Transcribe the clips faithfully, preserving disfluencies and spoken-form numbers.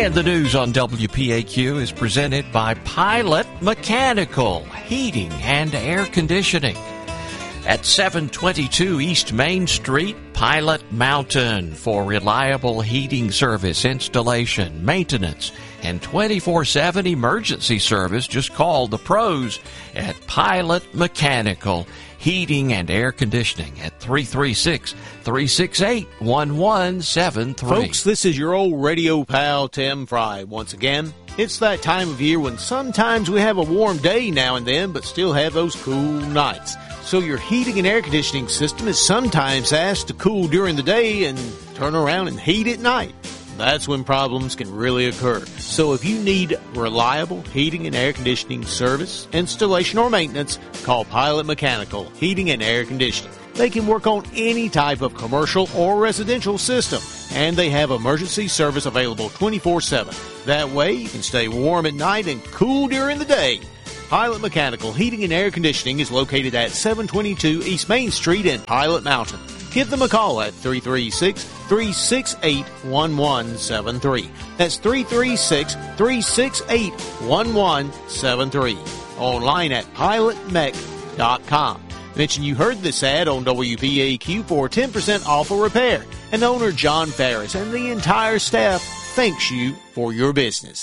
And the news on W P A Q is presented by Pilot Mechanical Heating and Air Conditioning. At seven twenty-two East Main Street, Pilot Mountain for reliable heating service, installation, maintenance, and twenty-four seven emergency service. Just call the pros at Pilot Mechanical Heating and Air Conditioning at three three six, three six eight, one one seven three. Folks, this is your old radio pal, Tim Fry, once again. It's that time of year when sometimes we have a warm day now and then, but still have those cool nights. So your heating and air conditioning system is sometimes asked to cool during the day and turn around and heat at night. That's when problems can really occur. So if you need reliable heating and air conditioning service, installation, or maintenance, call Pilot Mechanical Heating and Air Conditioning. They can work on any type of commercial or residential system, and they have emergency service available twenty-four seven. That way you can stay warm at night and cool during the day. Pilot Mechanical Heating and Air Conditioning is located at seven twenty-two East Main Street in Pilot Mountain. Give them a call at three three six, three six eight, one one seven three. That's three three six, three six eight, one one seven three. Online at pilot mech dot com. Mention you heard this ad on W P A Q for ten percent off a repair. And owner John Ferris and the entire staff thanks you for your business.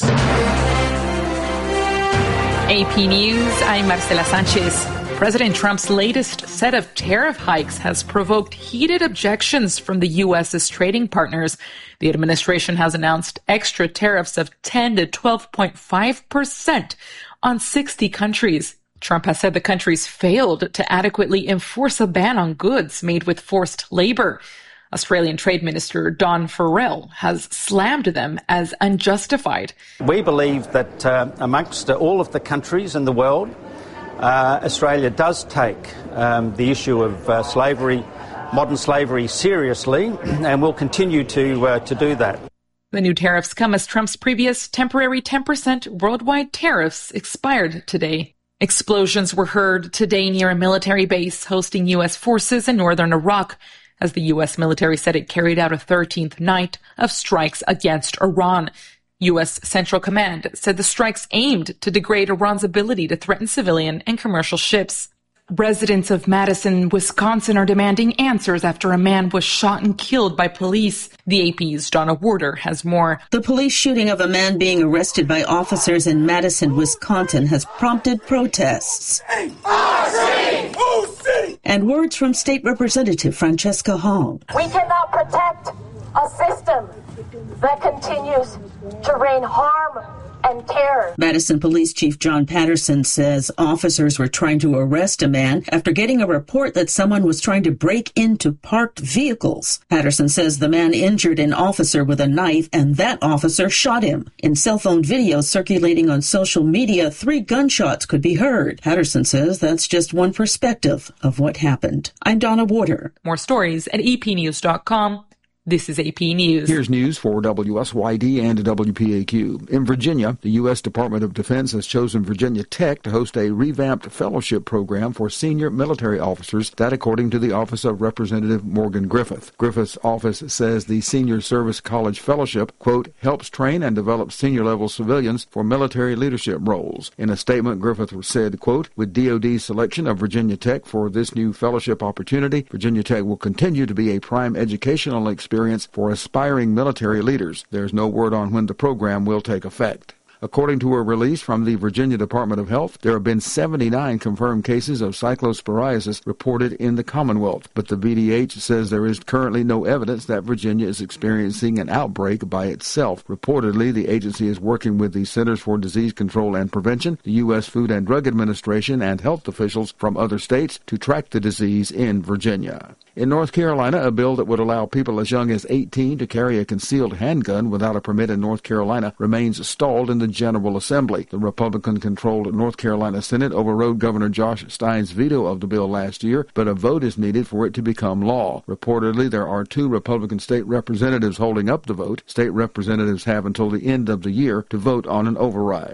A P News, I'm Marcela Sanchez. President Trump's latest set of tariff hikes has provoked heated objections from the U S's trading partners. The administration has announced extra tariffs of ten to twelve point five percent on sixty countries. Trump has said the countries failed to adequately enforce a ban on goods made with forced labor. Australian Trade Minister Don Farrell has slammed them as unjustified. We believe that uh, amongst all of the countries in the world, uh, Australia does take um, the issue of uh, slavery, modern slavery, seriously, and will continue to uh, to do that. The new tariffs come as Trump's previous temporary ten percent worldwide tariffs expired today. Explosions were heard today near a military base hosting U S forces in northern Iraq, as the U S military said it carried out a thirteenth night of strikes against Iran. U S Central Command said the strikes aimed to degrade Iran's ability to threaten civilian and commercial ships. Residents of Madison, Wisconsin are demanding answers after a man was shot and killed by police. The A P's Donna Warder has more. The police shooting of a man being arrested by officers in Madison, Wisconsin has prompted protests. And words from State Representative Francesca Hong. We cannot protect a system that continues to rain harm and terror. Madison Police Chief John Patterson says officers were trying to arrest a man after getting a report that someone was trying to break into parked vehicles. Patterson says the man injured an officer with a knife and that officer shot him. In cell phone videos circulating on social media, three gunshots could be heard. Patterson says that's just one perspective of what happened. I'm Donna Warder. More stories at e p news dot com. This is A P News. Here's news for W S Y D and W P A Q. In Virginia, the U S Department of Defense has chosen Virginia Tech to host a revamped fellowship program for senior military officers, that according to the Office of Representative Morgan Griffith. Griffith's office says the Senior Service College Fellowship, quote, helps train and develop senior-level civilians for military leadership roles. In a statement, Griffith said, quote, with D O D's selection of Virginia Tech for this new fellowship opportunity, Virginia Tech will continue to be a prime educational experience for aspiring military leaders. There's no word on when the program will take effect. According to a release from the Virginia Department of Health, there have been seventy-nine confirmed cases of cyclosporiasis reported in the Commonwealth, but the V D H says there is currently no evidence that Virginia is experiencing an outbreak by itself. Reportedly, the agency is working with the Centers for Disease Control and Prevention, the U S Food and Drug Administration, and health officials from other states to track the disease in Virginia. In North Carolina, a bill that would allow people as young as eighteen to carry a concealed handgun without a permit in North Carolina remains stalled in the General Assembly. The Republican-controlled North Carolina Senate overrode Governor Josh Stein's veto of the bill last year, but a vote is needed for it to become law. Reportedly, there are two Republican state representatives holding up the vote. State representatives have until the end of the year to vote on an override.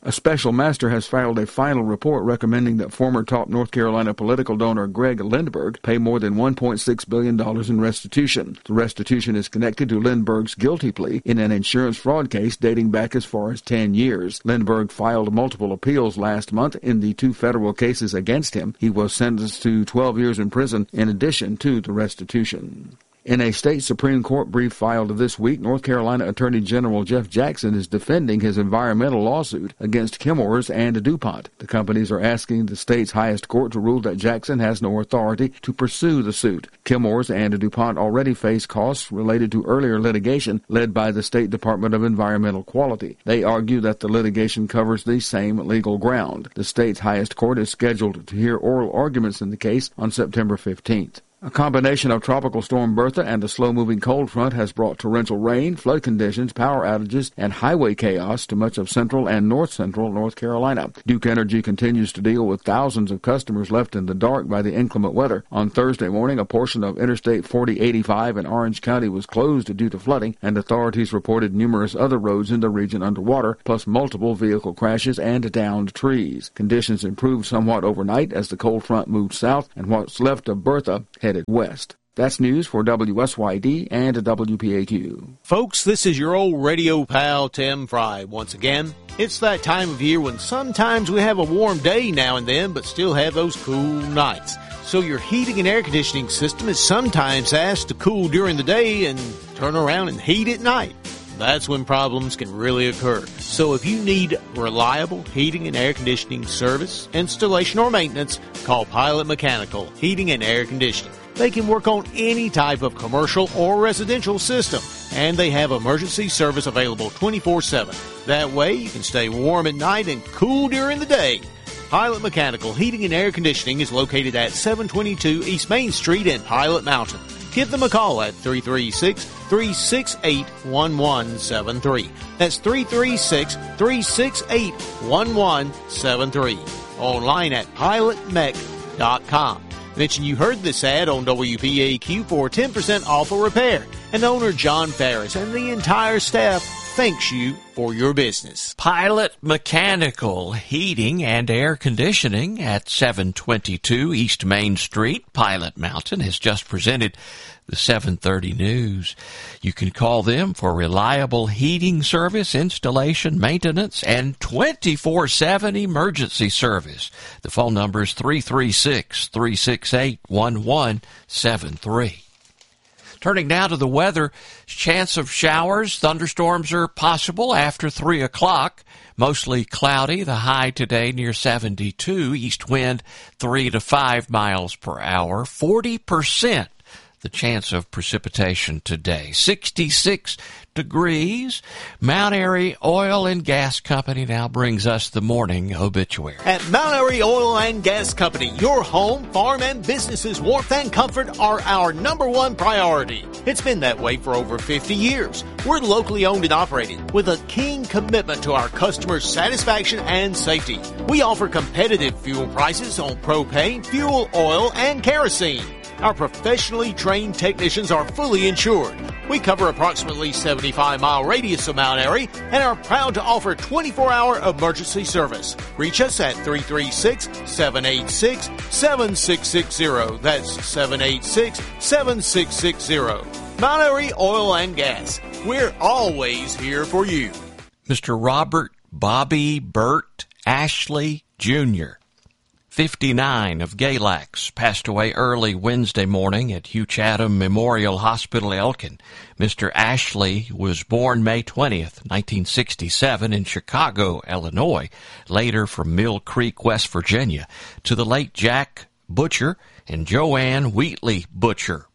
A special master has filed a final report recommending that former top North Carolina political donor Greg Lindberg pay more than one point six billion dollars in restitution. The restitution is connected to Lindberg's guilty plea in an insurance fraud case dating back as far as ten years. Lindberg filed multiple appeals last month in the two federal cases against him. He was sentenced to twelve years in prison in addition to the restitution. In a state Supreme Court brief filed this week, North Carolina Attorney General Jeff Jackson is defending his environmental lawsuit against Chemours and DuPont. The companies are asking the state's highest court to rule that Jackson has no authority to pursue the suit. Chemours and DuPont already face costs related to earlier litigation led by the State Department of Environmental Quality. They argue that the litigation covers the same legal ground. The state's highest court is scheduled to hear oral arguments in the case on September fifteenth. A combination of Tropical Storm Bertha and a slow-moving cold front has brought torrential rain, flood conditions, power outages, and highway chaos to much of central and north-central North Carolina. Duke Energy continues to deal with thousands of customers left in the dark by the inclement weather. On Thursday morning, a portion of Interstate forty eighty-five in Orange County was closed due to flooding, and authorities reported numerous other roads in the region underwater, plus multiple vehicle crashes and downed trees. Conditions improved somewhat overnight as the cold front moved south, and what's left of Bertha headed west. That's news for W S Y D and W P A Q. Folks, this is your old radio pal, Tim Fry. Once again, it's that time of year when sometimes we have a warm day now and then, but still have those cool nights. So your heating and air conditioning system is sometimes asked to cool during the day and turn around and heat at night. That's when problems can really occur. So if you need reliable heating and air conditioning service, installation, or maintenance, call Pilot Mechanical Heating and Air Conditioning. They can work on any type of commercial or residential system, and they have emergency service available twenty-four seven. That way you can stay warm at night and cool during the day. Pilot Mechanical Heating and Air Conditioning is located at seven twenty-two East Main Street in Pilot Mountain. Give them a call at three three six, three six eight, one one seven three. That's three three six, three six eight, one one seven three. Online at pilot mech dot com. Mention you heard this ad on W P A Q for ten percent off a repair. And owner John Ferris and the entire staff thanks you for your business. Pilot Mechanical Heating and Air Conditioning at seven twenty-two East Main Street, Pilot Mountain, has just presented the seven thirty news. You can call them for reliable heating service, installation, maintenance, and twenty-four seven emergency service. The phone number is three three six, three six eight, one one seven three. Turning now to the weather, chance of showers, thunderstorms are possible after three o'clock. Mostly cloudy, the high today near seventy-two, east wind three to five miles per hour, forty percent the chance of precipitation today. sixty-six degrees. Mount Airy Oil and Gas Company now brings us the morning obituary. At Mount Airy Oil and Gas Company, your home, farm, and business's warmth and comfort are our number one priority. It's been that way for over fifty years. We're locally owned and operated with a keen commitment to our customers' satisfaction and safety. We offer competitive fuel prices on propane, fuel oil, and kerosene. Our professionally trained technicians are fully insured. We cover approximately seventy-five mile radius of Mount Airy and are proud to offer twenty-four hour emergency service. Reach us at three three six, seven eight six, seven six six zero. That's seven eight six, seven six six zero. Mount Airy Oil and Gas. We're always here for you. Mister Robert Bobby Burt Ashley Junior, fifty-nine, of Galax, passed away early Wednesday morning at Hugh Chatham Memorial Hospital, Elkin. Mister Ashley was born May twentieth, nineteen sixty-seven in Chicago, Illinois, later from Mill Creek, West Virginia, to the late Jack Butcher and Joanne Wheatley Butcher.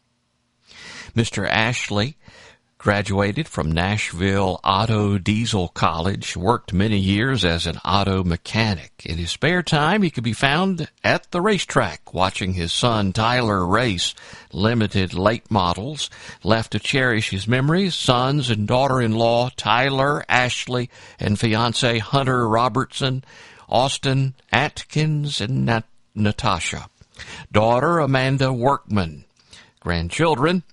Mister Ashley graduated from Nashville Auto Diesel College, worked many years as an auto mechanic. In his spare time, he could be found at the racetrack watching his son Tyler race limited late models. Left to cherish his memories, sons and daughter-in-law Tyler, Ashley, and fiancé Hunter Robertson, Austin Atkins, and Nat- Natasha. Daughter Amanda Workman. Grandchildren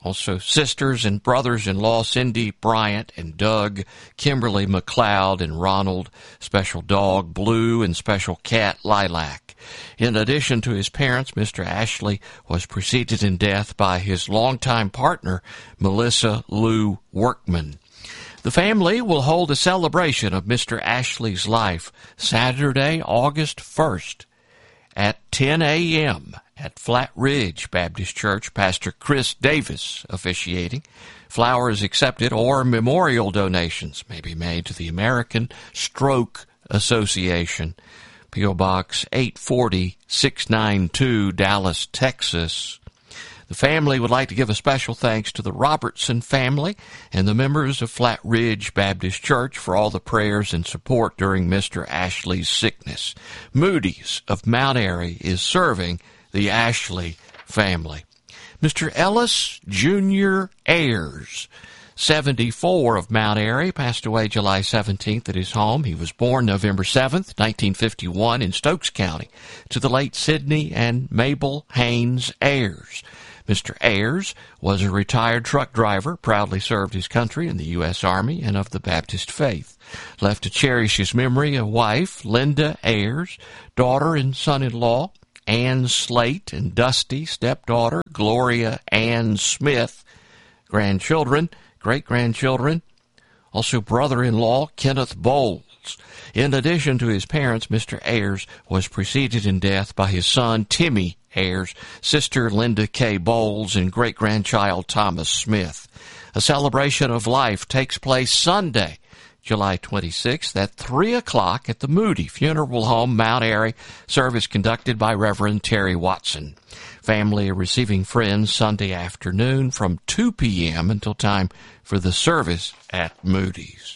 Also, sisters and brothers-in-law Cindy Bryant and Doug, Kimberly McLeod and Ronald, special dog Blue, and special cat Lilac. In addition to his parents, Mister Ashley was preceded in death by his longtime partner, Melissa Lou Workman. The family will hold a celebration of Mister Ashley's life Saturday, August first at ten a.m. at Flat Ridge Baptist Church, Pastor Chris Davis officiating. Flowers accepted or memorial donations may be made to the American Stroke Association. P O. Box eight forty, six ninety-two, Dallas, Texas. The family would like to give a special thanks to the Robertson family and the members of Flat Ridge Baptist Church for all the prayers and support during Mister Ashley's sickness. Moody's of Mount Airy is serving the Ashley family. Mister Ellis Junior Ayers, seventy-four, of Mount Airy, passed away July seventeenth at his home. He was born November seventh, nineteen fifty-one, in Stokes County, to the late Sidney and Mabel Haynes Ayers. Mister Ayers was a retired truck driver, proudly served his country in the U S Army and of the Baptist faith. Left to cherish his memory a wife, Linda Ayers, daughter and son-in-law, Ann Slate, and Dusty, stepdaughter, Gloria Ann Smith, grandchildren, great-grandchildren, also brother-in-law, Kenneth Bowles. In addition to his parents, Mister Ayers was preceded in death by his son, Timmy Ayers, sister Linda K. Bowles, and great-grandchild Thomas Smith. A celebration of life takes place Sunday, July twenty-sixth, at three o'clock at the Moody Funeral Home, Mount Airy. Service conducted by Reverend Terry Watson. Family receiving friends Sunday afternoon from two p.m. until time for the service at Moody's.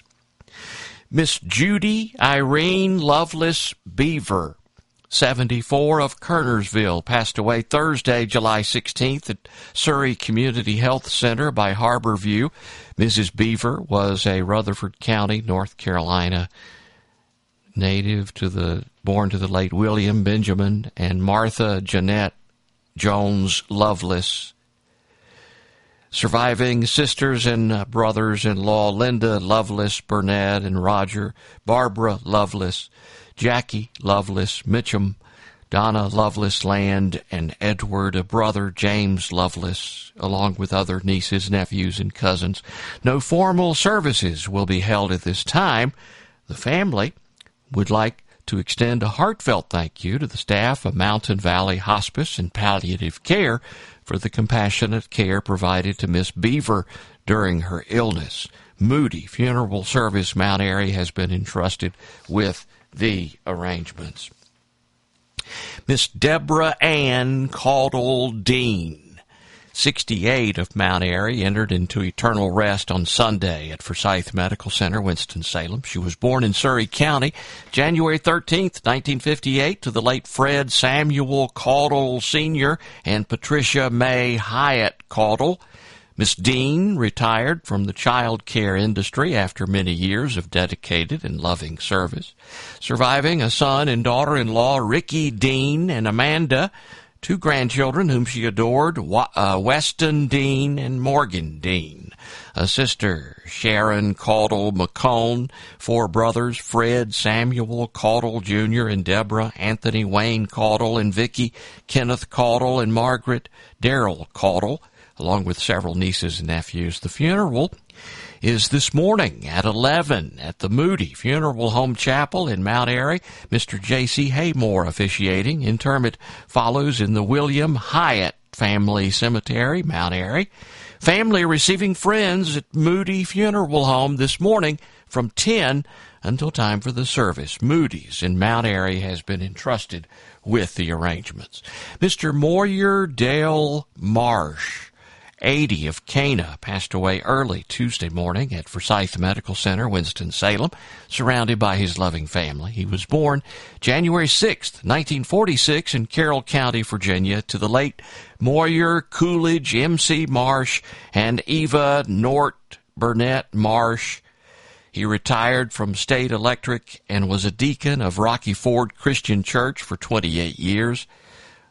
Miss Judy Irene Lovelace Beaver, seventy-four, of Kernersville, passed away Thursday, July sixteenth at Surrey Community Health Center by Harbor View. Missus Beaver was a Rutherford County, North Carolina native, to the born to the late William Benjamin and Martha Jeanette Jones Lovelace. Surviving sisters and uh, brothers-in-law Linda Lovelace Burnett and Roger, Barbara Lovelace, Jackie Lovelace Mitchum, Donna Lovelace Land, and Edward, a brother, James Lovelace, along with other nieces, nephews, and cousins. No formal services will be held at this time. The family would like to extend a heartfelt thank you to the staff of Mountain Valley Hospice and Palliative Care for the compassionate care provided to Miss Beaver during her illness. Moody Funeral Service, Mount Airy, has been entrusted with the arrangements. Miss Deborah Ann Caudle Dean, sixty-eight, of Mount Airy, entered into eternal rest on Sunday at Forsyth Medical Center, Winston-Salem. She was born in Surrey County, January thirteenth, nineteen fifty-eight, to the late Fred Samuel Caudle Senior and Patricia May Hyatt Caudle. Miss Dean retired from the child care industry after many years of dedicated and loving service, surviving a son and daughter-in-law, Ricky Dean and Amanda, two grandchildren whom she adored, uh, Weston Dean and Morgan Dean, a sister, Sharon Caudle McCone, four brothers, Fred Samuel Caudle Junior and Deborah, Anthony Wayne Caudle and Vicky, Kenneth Caudle and Margaret, Darrell Caudle, along with several nieces and nephews. The funeral is this morning at eleven at the Moody Funeral Home Chapel in Mount Airy. Mister J C Haymore officiating. Interment follows in the William Hyatt Family Cemetery, Mount Airy. Family receiving friends at Moody Funeral Home this morning from ten until time for the service. Moody's in Mount Airy has been entrusted with the arrangements. Mister Moyer Dale Marsh, eighty, of Cana, passed away early Tuesday morning at Forsyth Medical Center, Winston-Salem, surrounded by his loving family. He was born January sixth, nineteen forty-six, in Carroll County, Virginia, to the late Moyer Coolidge, M C Marsh, and Eva Nort Burnett Marsh. He retired from State Electric and was a deacon of Rocky Ford Christian Church for twenty-eight years.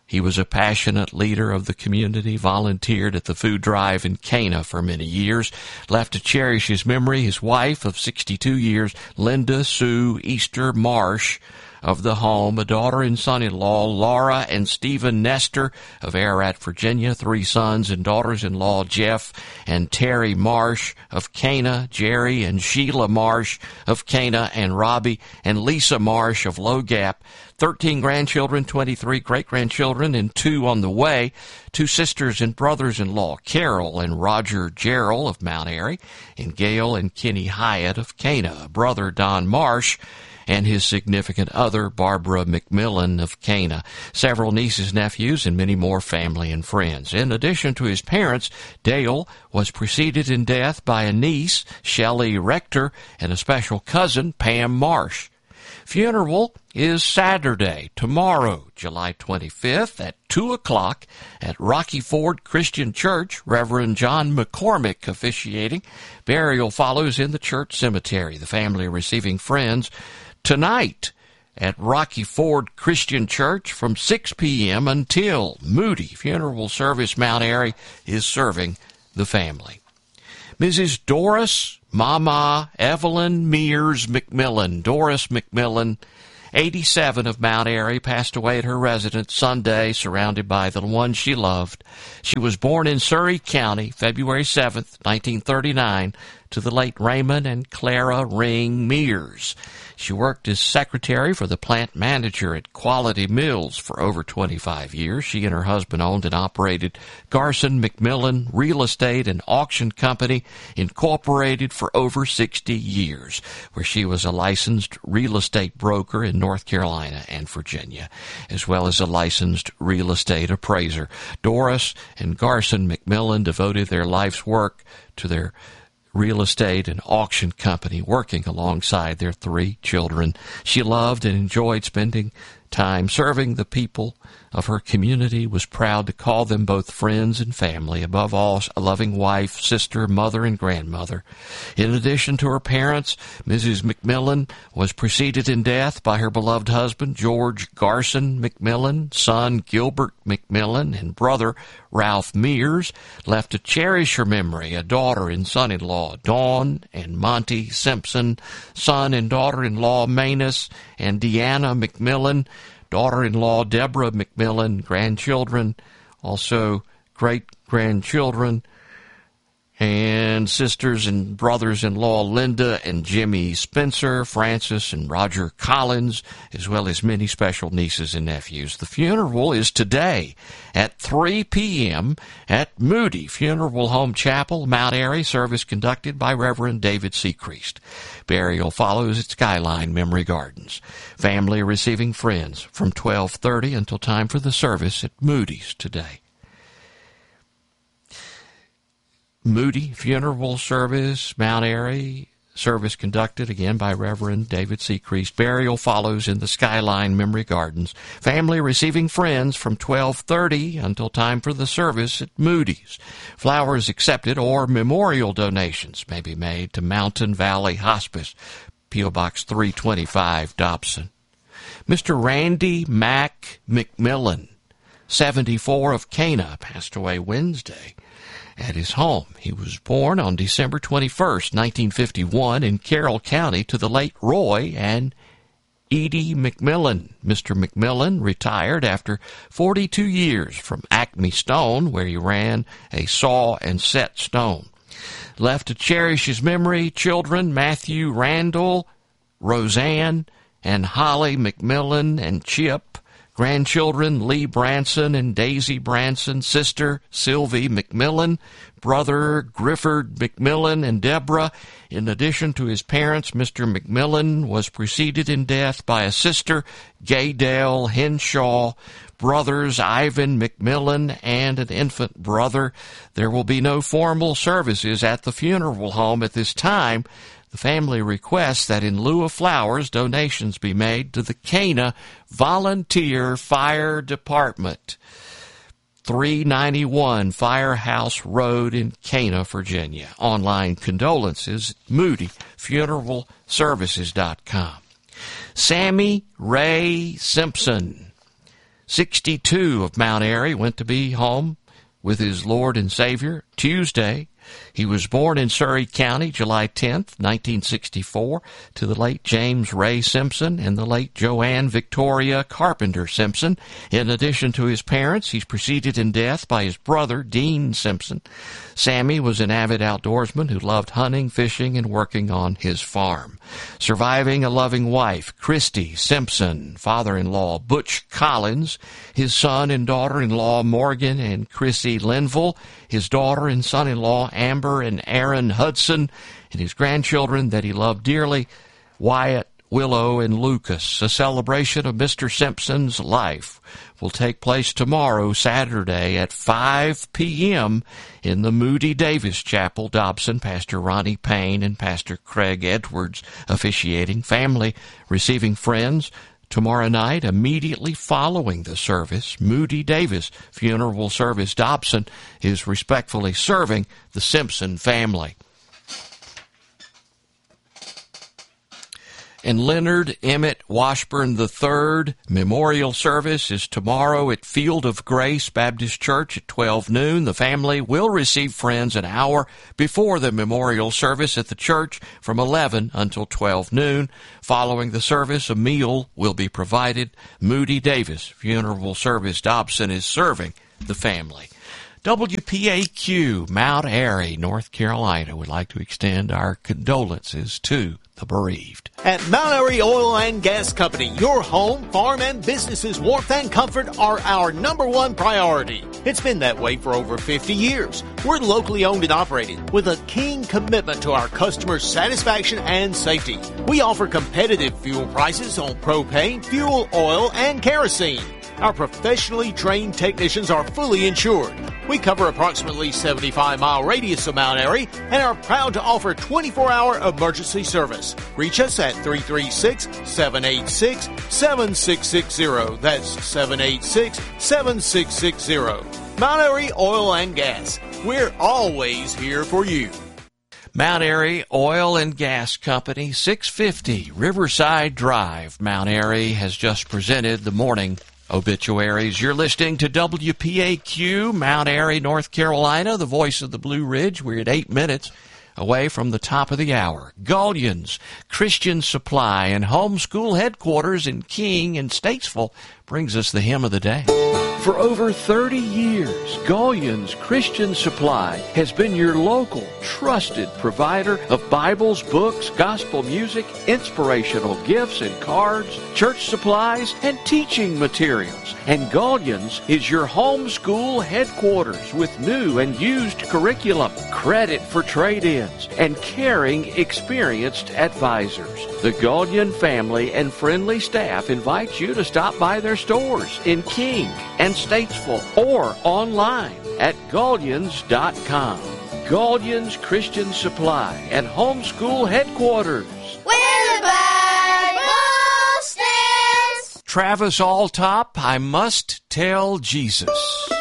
He was a passionate leader of the community, volunteered at the food drive in Cana for many years. Left to cherish his memory, his wife of sixty-two years, Linda Sue Easter Marsh of the home, a daughter and son-in-law, Laura and Stephen Nestor of Ararat, Virginia, three sons and daughters-in-law, Jeff and Terry Marsh of Cana, Jerry and Sheila Marsh of Cana, and Robbie and Lisa Marsh of Low Gap, thirteen grandchildren, twenty-three great-grandchildren, and two on the way, two sisters and brothers-in-law, Carol and Roger Gerald of Mount Airy, and Gail and Kenny Hyatt of Cana, brother Don Marsh, and his significant other, Barbara McMillan of Cana, several nieces, nephews, and many more family and friends. In addition to his parents, Dale was preceded in death by a niece, Shelley Rector, and a special cousin, Pam Marsh. Funeral is Saturday, tomorrow, July twenty-fifth at two o'clock at Rocky Ford Christian Church, Reverend John McCormick officiating. Burial follows in the church cemetery, the family receiving friends tonight at Rocky Ford Christian Church from six p.m. until Moody Funeral Service Mount Airy is serving the family. Missus Doris Mama Evelyn Mears McMillan, Doris McMillan, eighty-seven, of Mount Airy, passed away at her residence Sunday, surrounded by the one she loved. She was born in Surrey County, February seventh, nineteen thirty-nine, to the late Raymond and Clara Ring Mears. She worked as secretary for the plant manager at Quality Mills for over twenty-five years. She and her husband owned and operated Garson McMillan Real Estate and Auction Company, Incorporated, for over sixty years, where she was a licensed real estate broker in North Carolina and Virginia, as well as a licensed real estate appraiser. Doris and Garson McMillan devoted their life's work to their real estate and auction company, working alongside their three children. She loved and enjoyed spending time serving the people of her community, was proud to call them both friends and family, above all, a loving wife, sister, mother, and grandmother. In addition to her parents, Missus McMillan was preceded in death by her beloved husband, George Garson McMillan, son Gilbert McMillan, and brother Ralph Mears. Left to cherish her memory, a daughter and son-in-law, Dawn and Monty Simpson, son and daughter-in-law, Manus and Deanna McMillan, daughter-in-law Deborah McMillan, grandchildren, also great-grandchildren, and sisters and brothers-in-law Linda and Jimmy Spencer, Francis and Roger Collins, as well as many special nieces and nephews. The funeral is today at three p.m. at Moody Funeral Home Chapel, Mount Airy, service conducted by Reverend David Sechrist. Burial follows at Skyline Memory Gardens. Family receiving friends from twelve thirty until time for the service at Moody's today. Moody Funeral Service, Mount Airy, service conducted again by Reverend David Sechrist. Burial follows in the Skyline Memory Gardens. Family receiving friends from twelve thirty until time for the service at Moody's. Flowers accepted or memorial donations may be made to Mountain Valley Hospice, P O. Box three twenty-five, Dobson. Mister Randy Mack McMillan, seventy-four, of Cana, passed away Wednesday at his home. He was born on December twenty-first, nineteen fifty-one, in Carroll County to the late Roy and Edie McMillan. Mister McMillan retired after forty-two years from Acme Stone, where he ran a saw and set stone. Left to cherish his memory, children Matthew Randall, Roseanne, and Holly McMillan and Chip. Grandchildren Lee Branson and Daisy Branson, sister Sylvie McMillan, brother Grifford McMillan and Deborah. In addition to his parents, Mister McMillan was preceded in death by a sister, Gaydale Henshaw, brothers Ivan McMillan, and an infant brother. There will be no formal services at the funeral home at this time. The family requests that in lieu of flowers, donations be made to the Cana Volunteer Fire Department, three ninety-one Firehouse Road in Cana, Virginia. Online condolences at moody funeral services dot com. Sammy Ray Simpson, sixty-two of Mount Airy went to be home with his Lord and Savior Tuesday. He was born in Surrey County, July tenth, nineteen sixty-four, to the late James Ray Simpson and the late Joanne Victoria Carpenter Simpson. In addition to his parents, he's preceded in death by his brother, Dean Simpson. Sammy was an avid outdoorsman who loved hunting, fishing, and working on his farm. Surviving a loving wife, Christy Simpson, father-in-law, Butch Collins, his son and daughter-in-law, Morgan and Chrissy Linville, his daughter and son-in-law, Amber and Aaron Hudson, and his grandchildren that he loved dearly, Wyatt, Willow, and Lucas. A celebration of Mister Simpson's life will take place tomorrow, Saturday, at five p.m. in the Moody Davis Chapel, Dobson. Pastor Ronnie Payne and Pastor Craig Edwards officiating. Family receiving friends. Tomorrow night, immediately following the service, Moody Davis Funeral Service Dobson is respectfully serving the Simpson family. And Leonard Emmett Washburn the third memorial service is tomorrow at Field of Grace Baptist Church at twelve noon. The family will receive friends an hour before the memorial service at the church from eleven until twelve noon. Following the service, a meal will be provided. Moody Davis Funeral Service Dobson is serving the family. W P A Q, Mount Airy, North Carolina, would like to extend our condolences to the bereaved. At Mount Airy Oil and Gas Company, your home, farm, and business's warmth and comfort are our number one priority. It's been that way for over fifty years. We're locally owned and operated with a keen commitment to our customers' satisfaction and safety. We offer competitive fuel prices on propane, fuel oil, and kerosene. Our professionally trained technicians are fully insured. We cover approximately seventy-five mile radius of Mount Airy and are proud to offer twenty-four hour emergency service. Reach us at three three six, seven eight six, seven six six zero. That's seven eight six, seven six six zero. Mount Airy Oil and Gas. We're always here for you. Mount Airy Oil and Gas Company, six fifty Riverside Drive. Mount Airy has just presented the morning obituaries. You're listening to W P A Q, Mount Airy, North Carolina, the voice of the Blue Ridge. We're at eight minutes away from the top of the hour. Gullion's Christian Supply and Homeschool Headquarters in King and Statesville brings us the hymn of the day. For over thirty years, Gullion's Christian Supply has been your local, trusted provider of Bibles, books, gospel music, inspirational gifts and cards, church supplies, and teaching materials. And Gullion's is your homeschool headquarters with new and used curriculum, credit for trade-ins, and caring, experienced advisors. The Gullion family and friendly staff invite you to stop by their stores in King and Statesville or online at Gullions dot com. Gullion's Christian Supply and Homeschool Headquarters. Where the Bible stands. Travis Alltop, I Must Tell Jesus.